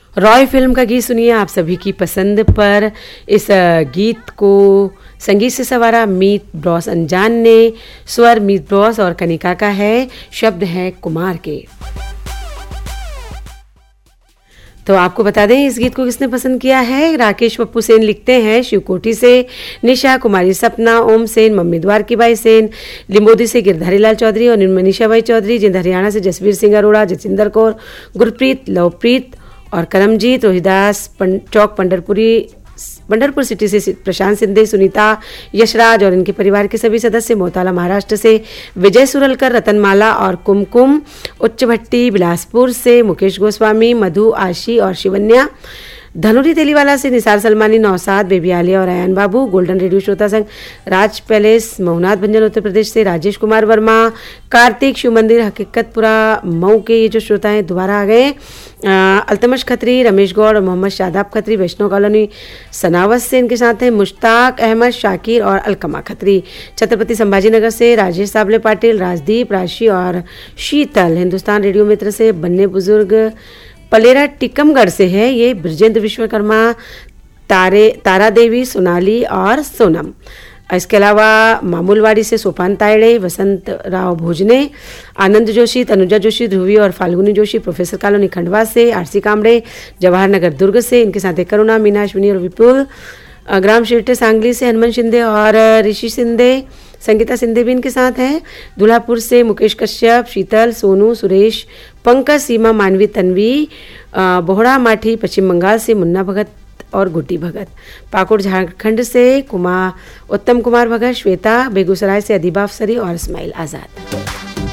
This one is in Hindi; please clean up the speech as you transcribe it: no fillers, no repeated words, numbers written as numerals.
रॉय फिल्म का गीत सुनिए आप सभी की पसंद पर। इस गीत को संगीत से सवारा मीत ब्रॉस अनजान ने, स्वर मीत ब्रॉस और कनिका का है, शब्द है कुमार के। तो आपको बता दें इस गीत को किसने पसंद किया है। राकेश पप्पू सेन लिखते हैं शिवकोटी से, निशा कुमारी सपना, ओम सेन, मम्मी द्वारकीबाई सेन, लिंबोदी से गिरधारी लाल चौधरी और मनीषाबाई चौधरी, जिंद हरियाणा से जसवीर सिंह अरोड़ा, जतिंदर कौर, गुरप्रीत, लवप्रीत और करमजीत, रोहिदास चौक पंढरपुर सिटी से प्रशांत सिंधे, सुनीता, यशराज और इनके परिवार के सभी सदस्य, मोहताला महाराष्ट्र से विजय सुरलकर, रतनमाला और कुमकुम, उच्च भट्टी बिलासपुर से मुकेश गोस्वामी, मधु, आशी और शिवन्या, धनुरी तेलीवाला से निसार सलमानी, नौसाद, बेबी आलिया और अयान बाबू, गोल्डन रेडियो श्रोता संघ राज पैलेस महुनाथ भंजन उत्तर प्रदेश से राजेश कुमार वर्मा, कार्तिक, शिव मंदिर हकीकतपुरा मऊ के ये जो श्रोता हैं दोबारा आ गए, अल्तमश खत्री, रमेश गौड़ और मोहम्मद शादाब खत्री वैष्णव कॉलोनी सनावस से इनके साथ हैं मुश्ताक अहमद, शाकिर और अलकमा खत्री, छत्रपति संभाजीनगर से राजेश साबले पाटिल, राजदीप, राशि और शीतल, हिंदुस्तान रेडियो मित्र से बन्ने बुजुर्ग, पलेरा टिकमगढ़ से है ये ब्रजेंद्र विश्वकर्मा, तारा देवी, सोनाली और सोनम। इसके अलावा मामूलवाड़ी से सोपान तायड़े, वसंत राव भोजने, आनंद जोशी, तनुजा जोशी, ध्रुवी और फाल्गुनी जोशी, प्रोफेसर कॉलोनी खंडवा से, आरसी कामड़े जवाहर नगर दुर्ग से, इनके साथ करुणा, मीना, अश्विनी और विपुल, ग्राम शेट्टे सांगली से हनुमान शिंदे और ऋषि शिंदे, संगीता सिंधे भी इनके साथ हैं, दुल्हापुर से मुकेश कश्यप, शीतल, सोनू, सुरेश, पंकज, सीमा, मानवी, तन्वी, बोहड़ा माठी पश्चिम बंगाल से मुन्ना भगत और गुड्डी भगत, पाकुड़ झारखंड से उत्तम कुमार भगत, श्वेता, बेगूसराय से अदीबा अफसरी और इस्माइल आज़ाद।